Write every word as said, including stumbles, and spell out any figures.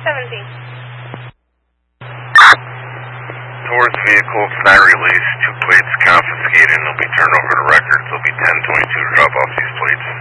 seventeen. Towards vehicle, it's not released. Two plates confiscated and they'll be turned over to records. There'll be ten twenty-two to drop off these plates.